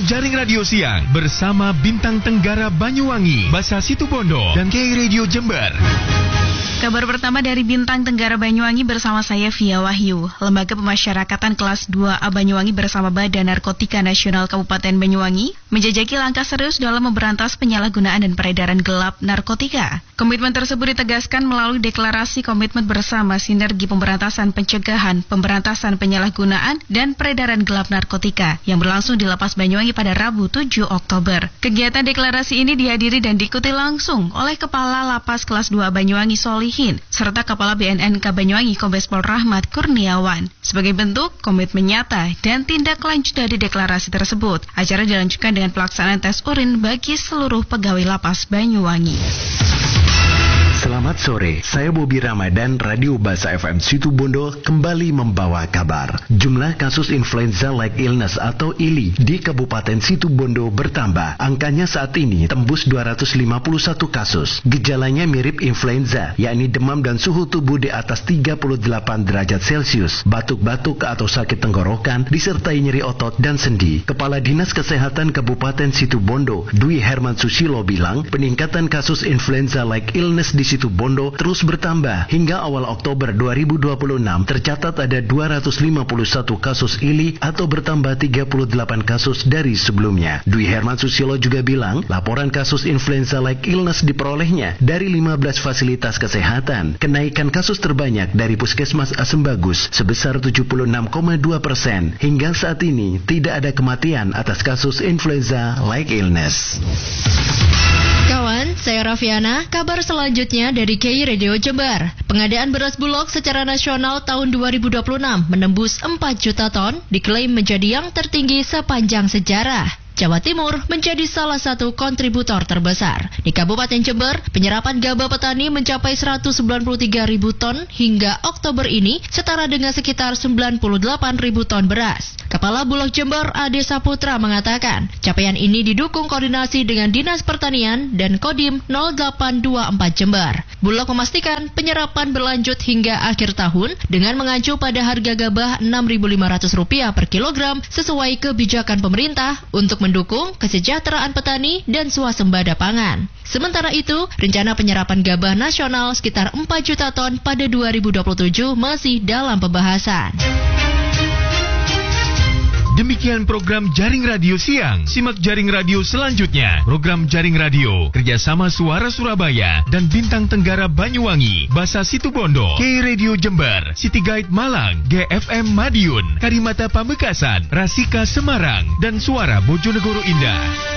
Jaring Radio Siang bersama Bintang Tenggara Banyuwangi, Basa Situbondo, dan KI Radio Jember. Kabar pertama dari Bintang Tenggara Banyuwangi bersama saya Via Wahyu. Lembaga Pemasyarakatan Kelas 2A Banyuwangi bersama Badan Narkotika Nasional Kabupaten Banyuwangi menjajaki langkah serius dalam memberantas penyalahgunaan dan peredaran gelap narkotika. Komitmen tersebut ditegaskan melalui deklarasi komitmen bersama sinergi pemberantasan pencegahan, pemberantasan penyalahgunaan, dan peredaran gelap narkotika yang berlangsung di Lapas Banyuwangi pada Rabu 7 Oktober. Kegiatan deklarasi ini dihadiri dan diikuti langsung oleh Kepala Lapas Kelas 2 Banyuwangi Solihin, serta Kepala BNNK Banyuwangi Kombes Pol Rahmat Kurniawan. Sebagai bentuk komitmen nyata dan tindak lanjut dari deklarasi tersebut, acara dilanjutkan dengan pelaksanaan tes urin bagi seluruh pegawai Lapas Banyuwangi. Selamat sore, saya Bobi Ramadan, Radio Basa FM Situbondo kembali membawa kabar. Jumlah kasus influenza-like illness atau ILI di Kabupaten Situbondo bertambah. Angkanya saat ini tembus 251 kasus. Gejalanya mirip influenza, yakni demam dan suhu tubuh di atas 38 derajat Celcius, batuk-batuk atau sakit tenggorokan, disertai nyeri otot dan sendi. Kepala Dinas Kesehatan Kabupaten Situbondo, Dwi Herman Susilo bilang, peningkatan kasus influenza-like illness di Situbondo terus bertambah. Hingga awal Oktober 2026 tercatat ada 251 kasus ILI atau bertambah 38 kasus dari sebelumnya. Dwi Herman Susilo juga bilang laporan kasus influenza-like illness diperolehnya dari 15 fasilitas kesehatan. Kenaikan kasus terbanyak dari Puskesmas Asembagus sebesar 76,2%. Hingga saat ini tidak ada kematian atas kasus influenza-like illness. Kawan, saya Rafiana. Kabar selanjutnya dari KI Radio Jember. Pengadaan beras Bulog secara nasional tahun 2026 menembus 4 juta ton, diklaim menjadi yang tertinggi sepanjang sejarah. Jawa Timur menjadi salah satu kontributor terbesar. Di Kabupaten Jember, penyerapan gabah petani mencapai 193 ribu ton hingga Oktober ini, setara dengan sekitar 98 ribu ton beras. Kepala Bulog Jember, Ade Saputra, mengatakan, capaian ini didukung koordinasi dengan Dinas Pertanian dan Kodim 0824 Jember. Bulog memastikan penyerapan berlanjut hingga akhir tahun dengan mengacu pada harga gabah Rp6.500 per kilogram sesuai kebijakan pemerintah untuk mendukung kesejahteraan petani dan swasembada pangan. Sementara itu, rencana penyerapan gabah nasional sekitar 4 juta ton pada 2027 masih dalam pembahasan. Demikian program Jaring Radio Siang. Simak Jaring Radio selanjutnya. Program Jaring Radio kerjasama Suara Surabaya dan Bintang Tenggara Banyuwangi, Basa Situbondo, KI Radio Jember, City Guide Malang, GFM Madiun, Karimata Pamekasan, Rasika Semarang, dan Suara Bojonegoro Indah.